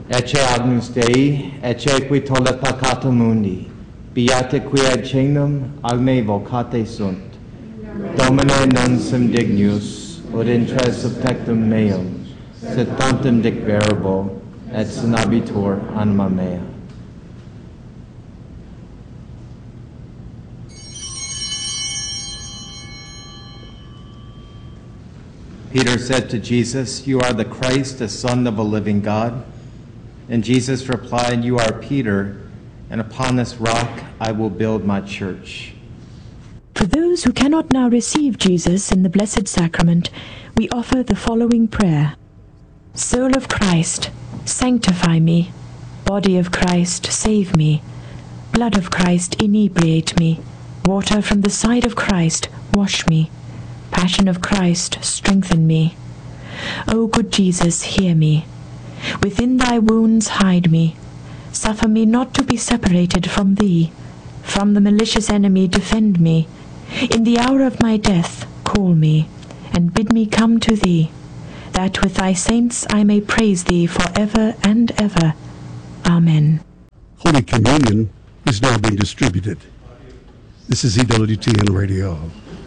Ecce agnus Dei, ecce qui tollet peccatum mundi, beate qui ad cenum ad me vocate sunt. Domine non sum dignus, ut intres subtectum meum, sed tantum dic verbo, et sinabitur anima mea. Peter said to Jesus, "You are the Christ, the Son of a living God." And Jesus replied, "You are Peter, and upon this rock I will build my church." For those who cannot now receive Jesus in the Blessed Sacrament, we offer the following prayer. Soul of Christ, sanctify me. Body of Christ, save me. Blood of Christ, inebriate me. Water from the side of Christ, wash me. Passion of Christ, strengthen me. O good Jesus, hear me. Within thy wounds hide me. Suffer me not to be separated from thee. From the malicious enemy defend me. In the hour of my death call me, and bid me come to thee, that with thy saints I may praise thee for ever and ever. Amen. Holy Communion is now being distributed. This is EWTN Radio.